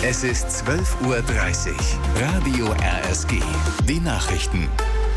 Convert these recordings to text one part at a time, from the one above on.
Es ist 12:30 Uhr. Radio RSG. Die Nachrichten.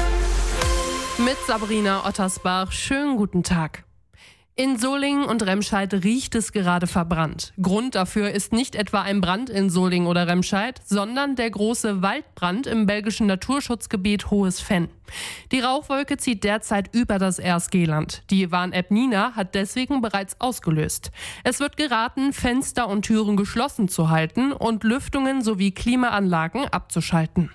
Mit Sabrina Ottersbach. Schönen guten Tag. In Solingen und Remscheid riecht es gerade verbrannt. Grund dafür ist nicht etwa ein Brand in Solingen oder Remscheid, sondern der große Waldbrand im belgischen Naturschutzgebiet Hohes Venn. Die Rauchwolke zieht derzeit über das RSG-Land. Die Warn-App Nina hat deswegen bereits ausgelöst. Es wird geraten, Fenster und Türen geschlossen zu halten und Lüftungen sowie Klimaanlagen abzuschalten.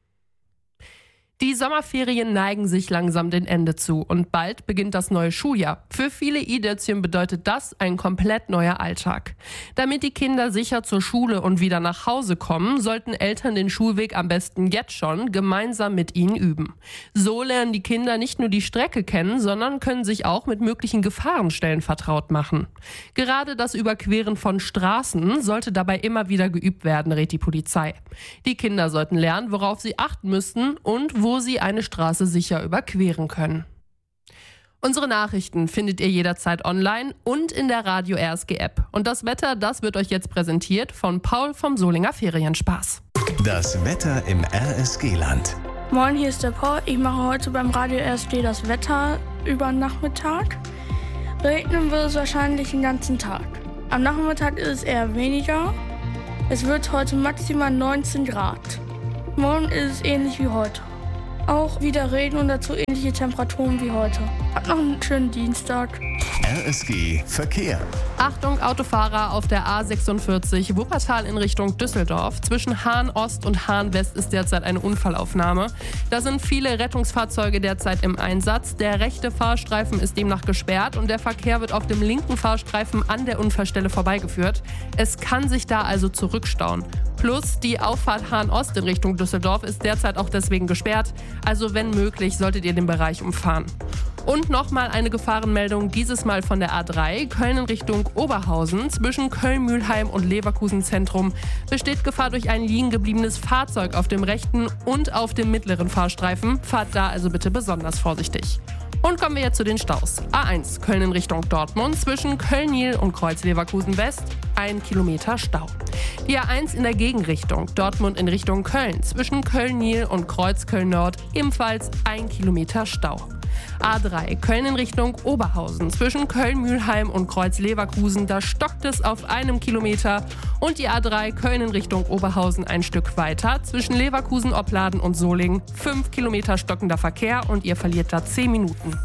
Die Sommerferien neigen sich langsam dem Ende zu und bald beginnt das neue Schuljahr. Für viele i-Dötzchen bedeutet das ein komplett neuer Alltag. Damit die Kinder sicher zur Schule und wieder nach Hause kommen, sollten Eltern den Schulweg am besten jetzt schon gemeinsam mit ihnen üben. So lernen die Kinder nicht nur die Strecke kennen, sondern können sich auch mit möglichen Gefahrenstellen vertraut machen. Gerade das Überqueren von Straßen sollte dabei immer wieder geübt werden, rät die Polizei. Die Kinder sollten lernen, worauf sie achten müssten und wo sie eine Straße sicher überqueren können. Unsere Nachrichten findet ihr jederzeit online und in der Radio RSG App. Und das Wetter, das wird euch jetzt präsentiert von Paul vom Solinger Ferienspaß. Das Wetter im RSG-Land. Moin, hier ist der Paul. Ich mache heute beim Radio RSG das Wetter über den Nachmittag. Regnen wird es wahrscheinlich den ganzen Tag. Am Nachmittag ist es eher weniger. Es wird heute maximal 19 Grad. Morgen ist es ähnlich wie heute. Auch wieder Regen und dazu ähnliche Temperaturen wie heute. Habt noch einen schönen Dienstag. RSG Verkehr. Achtung, Autofahrer auf der A46 Wuppertal in Richtung Düsseldorf. Zwischen Hahn Ost und Hahn West ist derzeit eine Unfallaufnahme. Da sind viele Rettungsfahrzeuge derzeit im Einsatz. Der rechte Fahrstreifen ist demnach gesperrt und der Verkehr wird auf dem linken Fahrstreifen an der Unfallstelle vorbeigeführt. Es kann sich da also zurückstauen. Plus die Auffahrt Hahn Ost in Richtung Düsseldorf ist derzeit auch deswegen gesperrt. Also wenn möglich, solltet ihr den Bereich umfahren. Und nochmal eine Gefahrenmeldung, dieses Mal von der A3, Köln in Richtung Oberhausen. Zwischen Köln-Mühlheim und Leverkusen Zentrum besteht Gefahr durch ein liegen gebliebenes Fahrzeug auf dem rechten und auf dem mittleren Fahrstreifen. Fahrt da also bitte besonders vorsichtig. Und kommen wir jetzt zu den Staus. A1, Köln in Richtung Dortmund, zwischen Köln-Nil und Kreuz-Leverkusen West, 1 Kilometer Stau. Die A1 in der Gegenrichtung, Dortmund in Richtung Köln, zwischen Köln-Nil und Kreuz-Köln-Nord, ebenfalls 1 Kilometer Stau. A3, Köln in Richtung Oberhausen, zwischen Köln-Mühlheim und Kreuz-Leverkusen, da stockt es auf 1 Kilometer. Und die A3, Köln in Richtung Oberhausen ein Stück weiter, zwischen Leverkusen, Opladen und Solingen, 5 Kilometer stockender Verkehr und ihr verliert da 10 Minuten.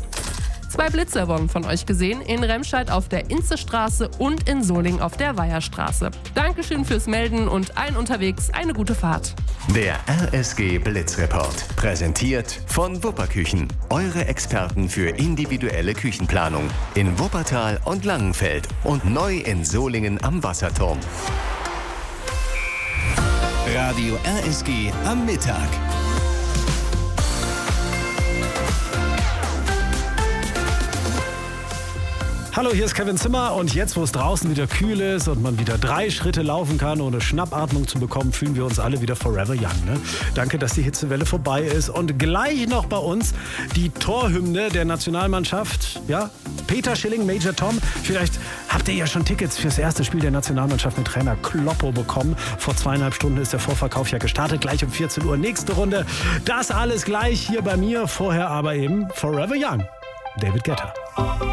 2 Blitze wurden von euch gesehen, in Remscheid auf der Inzestraße und in Solingen auf der Weiherstraße. Dankeschön fürs Melden und allen unterwegs eine gute Fahrt. Der RSG Blitzreport. Präsentiert von Wupperküchen. Eure Experten für individuelle Küchenplanung. In Wuppertal und Langenfeld und neu in Solingen am Wasserturm. Radio RSG am Mittag. Hallo, hier ist Kevin Zimmer und jetzt, wo es draußen wieder kühl ist und man wieder 3 Schritte laufen kann, ohne Schnappatmung zu bekommen, fühlen wir uns alle wieder forever young. Ne? Danke, dass die Hitzewelle vorbei ist und gleich noch bei uns die Torhymne der Nationalmannschaft. Ja, Peter Schilling, Major Tom. Vielleicht habt ihr ja schon Tickets fürs erste Spiel der Nationalmannschaft mit Trainer Kloppo bekommen. Vor 2,5 Stunden ist der Vorverkauf ja gestartet, gleich um 14 Uhr. Nächste Runde. Das alles gleich hier bei mir. Vorher aber eben forever young. David Guetta.